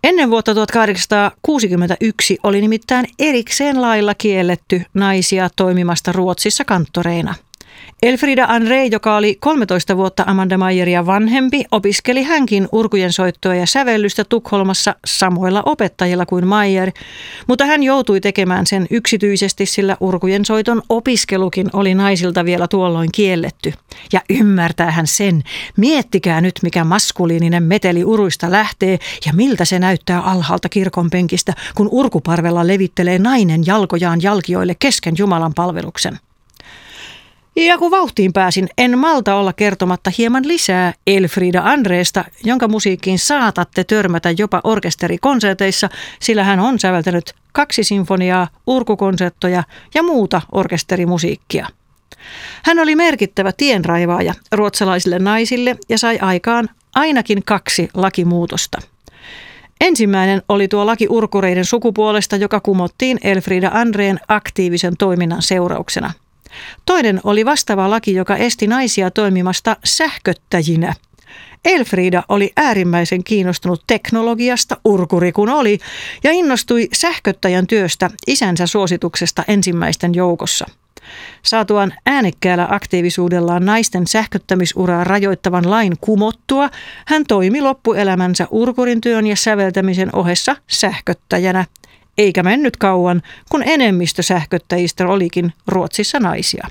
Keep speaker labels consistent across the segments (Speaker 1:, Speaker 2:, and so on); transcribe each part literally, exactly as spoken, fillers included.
Speaker 1: Ennen vuotta tuhatkahdeksansataakuusikymmentäyksi oli nimittäin erikseen lailla kielletty naisia toimimasta Ruotsissa kanttoreina. Elfrieda André, joka oli kolmetoista vuotta Amanda Meyeria vanhempi, opiskeli hänkin urkujen soittoa ja sävellystä Tukholmassa samoilla opettajilla kuin Meyer, mutta hän joutui tekemään sen yksityisesti, sillä urkujen soiton opiskelukin oli naisilta vielä tuolloin kielletty. Ja ymmärtää hän sen. Miettikää nyt, mikä maskuliininen meteli uruista lähtee ja miltä se näyttää alhaalta kirkonpenkistä, kun urkuparvella levittelee nainen jalkojaan jalkioille kesken Jumalan palveluksen. Ja kun vauhtiin pääsin, en malta olla kertomatta hieman lisää Elfrieda Andrésta, jonka musiikkiin saatatte törmätä jopa orkesterikonserteissa, sillä hän on säveltänyt kaksi sinfoniaa, urkukonserttoja ja muuta orkesterimusiikkia. Hän oli merkittävä tienraivaaja ruotsalaisille naisille ja sai aikaan ainakin kaksi lakimuutosta. Ensimmäinen oli tuo laki urkureiden sukupuolesta, joka kumottiin Elfrieda Andrén aktiivisen toiminnan seurauksena. Toinen oli vastaava laki, joka esti naisia toimimasta sähköttäjinä. Elfrieda oli äärimmäisen kiinnostunut teknologiasta, urkuri kun oli, ja innostui sähköttäjän työstä isänsä suosituksesta ensimmäisten joukossa. Saatuaan äänekkäällä aktiivisuudellaan naisten sähköttämisuraa rajoittavan lain kumottua, hän toimi loppuelämänsä urkurin työn ja säveltämisen ohessa sähköttäjänä. Eikä mennyt kauan, kun enemmistö sähköttäjistä olikin Ruotsissa naisia.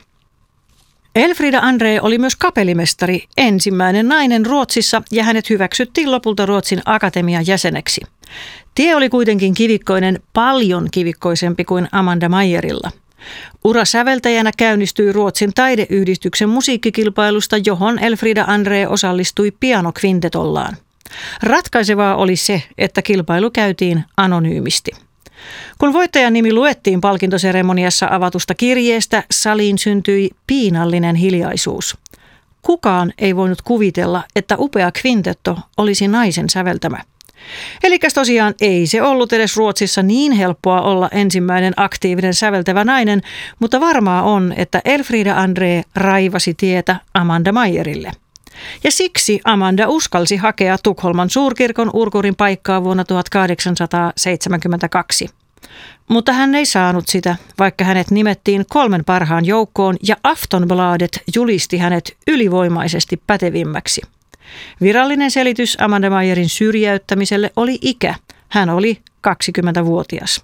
Speaker 1: Elfrieda André oli myös kapellimestari, ensimmäinen nainen Ruotsissa, ja hänet hyväksyttiin lopulta Ruotsin akatemian jäseneksi. Tie oli kuitenkin kivikkoinen, paljon kivikkoisempi kuin Amanda Meyerilla. Ura säveltäjänä käynnistyi Ruotsin taideyhdistyksen musiikkikilpailusta, johon Elfrieda André osallistui pianokvintetollaan. Ratkaisevaa oli se, että kilpailu käytiin anonyymisti. Kun voittajan nimi luettiin palkintoseremoniassa avatusta kirjeestä, saliin syntyi piinallinen hiljaisuus. Kukaan ei voinut kuvitella, että upea kvintetto olisi naisen säveltämä. Elikäs tosiaan ei se ollut edes Ruotsissa niin helppoa olla ensimmäinen aktiivinen säveltävä nainen, mutta varmaa on, että Elfrieda André raivasi tietä Amanda Meyerille. Ja siksi Amanda uskalsi hakea Tukholman suurkirkon urkurin paikkaa vuonna tuhatkahdeksansataaseitsemänkymmentäkaksi. Mutta hän ei saanut sitä, vaikka hänet nimettiin kolmen parhaan joukkoon ja Aftonbladet julisti hänet ylivoimaisesti pätevimmäksi. Virallinen selitys Amanda Meyerin syrjäyttämiselle oli ikä. Hän oli kaksikymmentävuotias.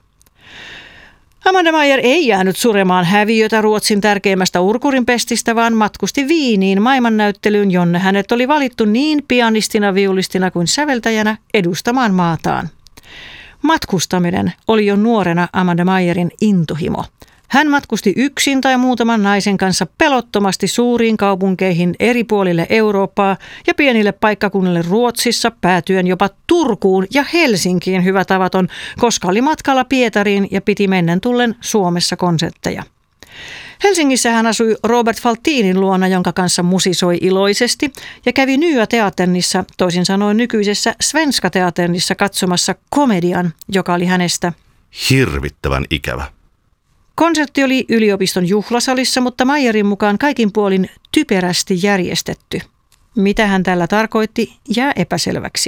Speaker 1: Amanda Meyer ei jäänyt suremaan häviötä Ruotsin tärkeimmästä urkurinpestistä, vaan matkusti Viiniin maailmannäyttelyyn, jonne hänet oli valittu niin pianistina, viulistina kuin säveltäjänä edustamaan maataan. Matkustaminen oli jo nuorena Amanda Meyerin intohimo. Hän matkusti yksin tai muutaman naisen kanssa pelottomasti suuriin kaupunkeihin eri puolille Eurooppaa ja pienille paikkakunnille Ruotsissa, päätyen jopa Turkuun ja Helsinkiin hyvä tavaton, koska oli matkalla Pietariin ja piti mennen tullen Suomessa konsertteja. Helsingissä hän asui Robert Faltinin luona, jonka kanssa musisoi iloisesti, ja kävi Nya Teaternissa, toisin sanoen nykyisessä Svenska Teaternissa katsomassa komedian, joka oli hänestä
Speaker 2: hirvittävän ikävä.
Speaker 1: Konsertti oli yliopiston juhlasalissa, mutta Meyerin mukaan kaikin puolin typerästi järjestetty. Mitä hän tällä tarkoitti, jää epäselväksi.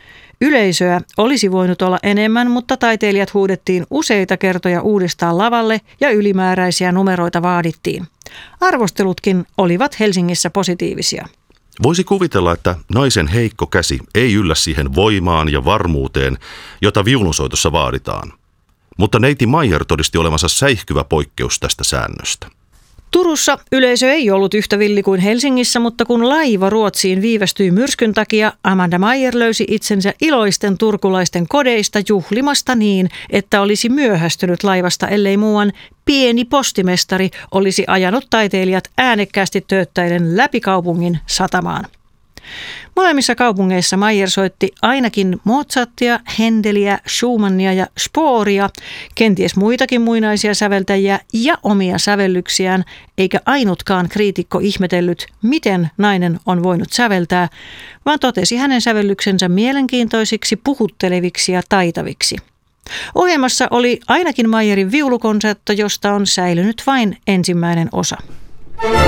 Speaker 1: Yleisöä olisi voinut olla enemmän, mutta taiteilijat huudettiin useita kertoja uudestaan lavalle ja ylimääräisiä numeroita vaadittiin. Arvostelutkin olivat Helsingissä positiivisia.
Speaker 2: Voisi kuvitella, että naisen heikko käsi ei yllä siihen voimaan ja varmuuteen, jota viulunsoitossa vaaditaan. Mutta neiti Meyer todisti olevansa säihkyvä poikkeus tästä säännöstä.
Speaker 1: Turussa yleisö ei ollut yhtä villi kuin Helsingissä, mutta kun laiva Ruotsiin viivästyi myrskyn takia, Amanda Meyer löysi itsensä iloisten turkulaisten kodeista juhlimasta niin, että olisi myöhästynyt laivasta, ellei muuan pieni postimestari olisi ajanut taiteilijat äänekkäästi tööttäiden läpi kaupungin satamaan. Molemmissa kaupungeissa Meyer soitti ainakin Mozartia, Händeliä, Schumannia ja Sporia, kenties muitakin muinaisia säveltäjiä ja omia sävellyksiään, eikä ainutkaan kriitikko ihmetellyt, miten nainen on voinut säveltää, vaan totesi hänen sävellyksensä mielenkiintoisiksi, puhutteleviksi ja taitaviksi. Ohjelmassa oli ainakin Meyerin viulukonsertto, josta on säilynyt vain ensimmäinen osa.